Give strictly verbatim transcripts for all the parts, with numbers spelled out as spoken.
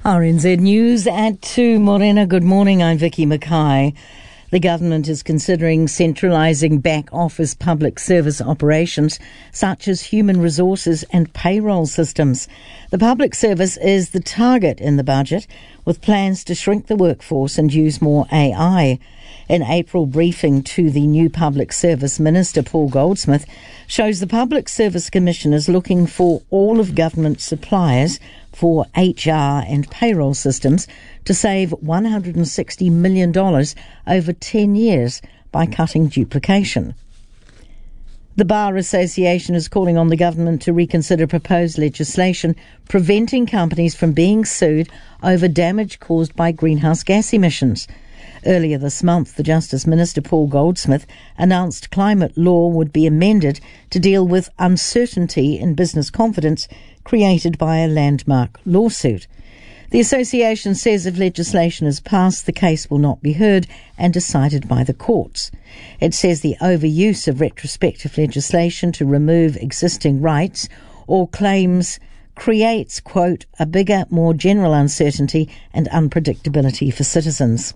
R N Z News at two. Morena, good morning. I'm Vicky Mackay. The government is considering centralising back-office public service operations such as human resources and payroll systems. The public service is the target in the budget, with plans to shrink the workforce and use more A I. An April briefing to the new Public Service Minister, Paul Goldsmith, shows the Public Service Commission is looking for all of government suppliers for H R and payroll systems to save one hundred sixty million dollars over ten years by cutting duplication. The Bar Association is calling on the government to reconsider proposed legislation preventing companies from being sued over damage caused by greenhouse gas emissions. Earlier this month, the Justice Minister, Paul Goldsmith, announced climate law would be amended to deal with uncertainty in business confidence created by a landmark lawsuit. The association says if legislation is passed, the case will not be heard and decided by the courts. It says the overuse of retrospective legislation to remove existing rights or claims creates, quote, a bigger, more general uncertainty and unpredictability for citizens.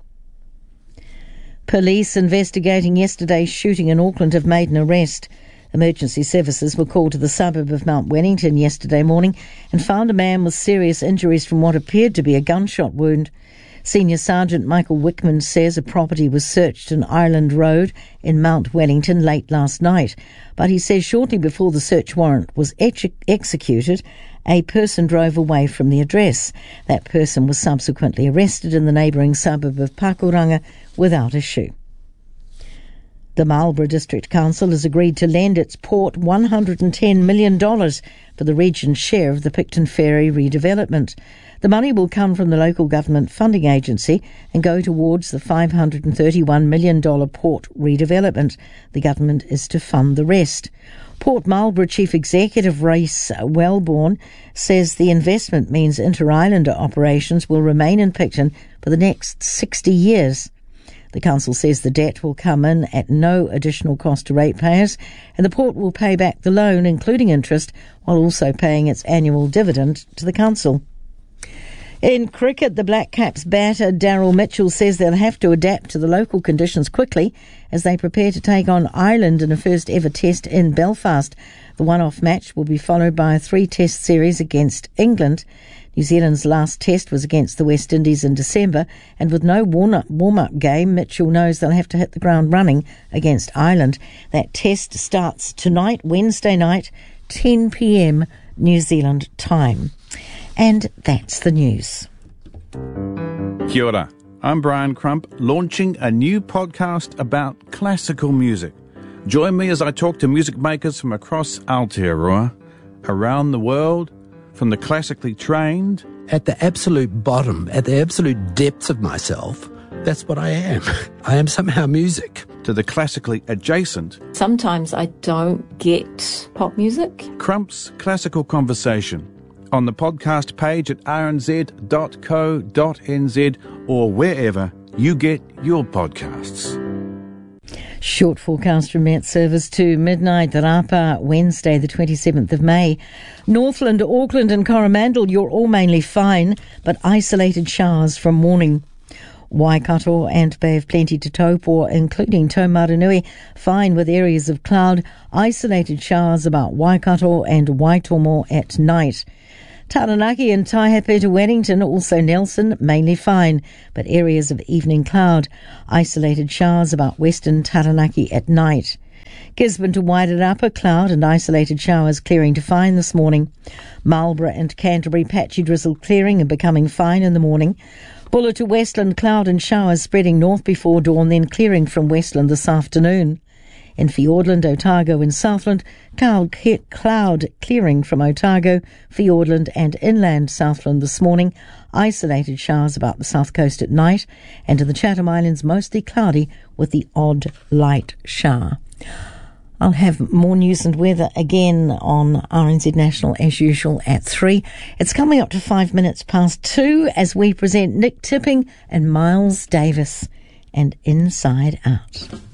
Police investigating yesterday's shooting in Auckland have made an arrest. Emergency services were called to the suburb of Mount Wellington yesterday morning and found a man with serious injuries from what appeared to be a gunshot wound. Senior Sergeant Michael Wickman says a property was searched in Ireland Road in Mount Wellington late last night, but he says shortly before the search warrant was ex- executed, a person drove away from the address. That person was subsequently arrested in the neighbouring suburb of Pakuranga without issue. The Marlborough District Council has agreed to lend its port one hundred ten million dollars for the region's share of the Picton Ferry redevelopment. The money will come from the local government funding agency and go towards the five hundred thirty-one million dollars port redevelopment. The government is to fund the rest. Port Marlborough Chief Executive Rhys Wellborn says the investment means inter-islander operations will remain in Picton for the next sixty years. The council says the debt will come in at no additional cost to ratepayers, and the port will pay back the loan, including interest, while also paying its annual dividend to the council. In cricket, the Black Caps batter Daryl Mitchell says they'll have to adapt to the local conditions quickly as they prepare to take on Ireland in a first-ever test in Belfast. The one-off match will be followed by a three-test series against England. New Zealand's last test was against the West Indies in December, and with no warm-up, warm-up game, Mitchell knows they'll have to hit the ground running against Ireland. That test starts tonight, Wednesday night, ten p.m. New Zealand time. And that's the news. Kia ora. I'm Brian Crump, launching a new podcast about classical music. Join me as I talk to music makers from across Aotearoa, around the world, from the classically trained. At the absolute bottom, at the absolute depths of myself, that's what I am. I am somehow music. To the classically adjacent. Sometimes I don't get pop music. Crump's Classical Conversation. On the podcast page at r n z dot co dot n z or wherever you get your podcasts. Short forecast from Met Service to midnight, Rapa, Wednesday the twenty-seventh of May. Northland, Auckland and Coromandel, you're all mainly fine, but isolated showers from morning. Waikato and Bay of Plenty to Taupo, including Taumarunui, fine with areas of cloud, isolated showers about Waikato and Waitomo at night. Taranaki and Taihape to Wellington, also Nelson, mainly fine, but areas of evening cloud. Isolated showers about western Taranaki at night. Gisborne to Wairarapa, cloud and isolated showers clearing to fine this morning. Marlborough and Canterbury, patchy drizzle clearing and becoming fine in the morning. Buller to Westland, cloud and showers spreading north before dawn, then clearing from Westland this afternoon. In Fiordland, Otago and Southland, cloud, cloud clearing from Otago, Fiordland and inland Southland this morning. Isolated showers about the south coast at night. And in the Chatham Islands, mostly cloudy with the odd light shower. I'll have more news and weather again on R N Z National as usual at three. It's coming up to five minutes past two as we present Nick Tipping and Miles Davis and Inside Out.